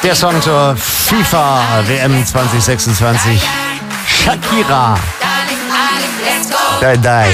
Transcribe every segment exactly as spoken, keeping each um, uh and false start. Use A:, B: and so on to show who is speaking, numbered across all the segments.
A: Der Song zur FIFA W M zwanzig sechsundzwanzig. Shakira. Dein, dein.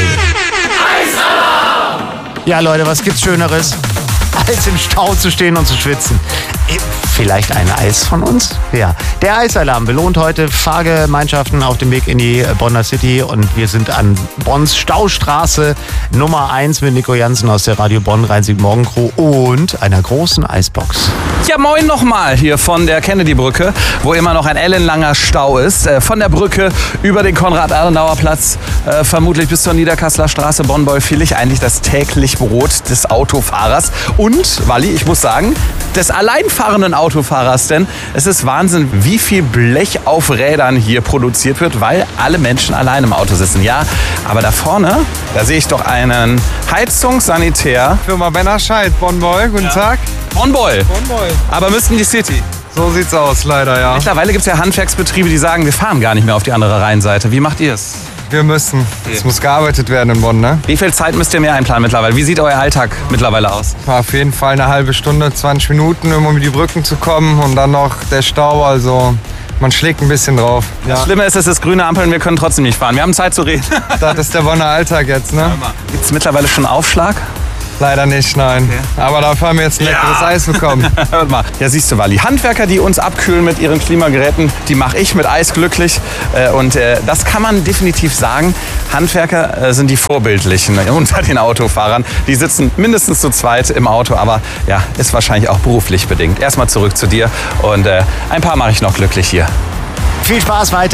A: Ja, Leute, was gibt's Schöneres, als im Stau zu stehen und zu schwitzen? Vielleicht ein Eis von uns? Ja. Der Eisalarm belohnt heute Fahrgemeinschaften auf dem Weg in die Bonner City und wir sind an Bonns Staustraße Nummer eins mit Nico Jansen aus der Radio Bonn Rhein-Sieg-Morgen-Crew und einer großen Eisbox.
B: Ja, moin nochmal hier von der Kennedy-Brücke, wo immer noch ein ellenlanger Stau ist. Äh, von der Brücke über den Konrad-Adenauer-Platz, äh, vermutlich bis zur Niederkasseler Straße, Bonn-Beufelich, eigentlich das täglich Brot des Autofahrers. Und, Walli, ich muss sagen, des alleinfahrenden Autofahrers, denn es ist Wahnsinn, wie viel Blech auf Rädern hier produziert wird, weil alle Menschen allein im Auto sitzen. Ja, aber da vorne, da sehe ich doch einen Heizungssanitär.
C: Firma Bennerscheid, Bonn-Boll, guten ja. Tag.
B: Bonn-Boll.
C: Bonn-Boll.
B: Aber müssten die City.
C: So sieht's aus, leider, ja.
B: Mittlerweile gibt es ja Handwerksbetriebe, die sagen, wir fahren gar nicht mehr auf die andere Rheinseite. Wie macht ihr es?
C: Wir müssen.
B: Okay.
C: Es muss gearbeitet werden in Bonn, ne?
B: Wie viel Zeit müsst ihr mehr einplanen mittlerweile? Wie sieht euer Alltag mittlerweile aus?
C: Auf jeden Fall eine halbe Stunde, zwanzig Minuten, um um die Brücken zu kommen und dann noch der Stau, also man schlägt ein bisschen drauf.
B: Ja. Das Schlimme ist, es ist grüne Ampeln, wir können trotzdem nicht fahren. Wir haben Zeit zu reden.
C: Das ist der Bonner Alltag jetzt, ne?
B: Gibt es mittlerweile schon Aufschlag?
C: Leider nicht, nein. Okay. Aber dafür haben wir jetzt ein leckeres ja. Eis bekommen.
B: Hört mal. Ja, siehst du, Walli. Handwerker, die uns abkühlen mit ihren Klimageräten, die mache ich mit Eis glücklich. Und das kann man definitiv sagen. Handwerker sind die Vorbildlichen unter den Autofahrern. Die sitzen mindestens zu zweit im Auto, aber ja, ist wahrscheinlich auch beruflich bedingt. Erstmal zurück zu dir und ein paar mache ich noch glücklich hier.
A: Viel Spaß weiter.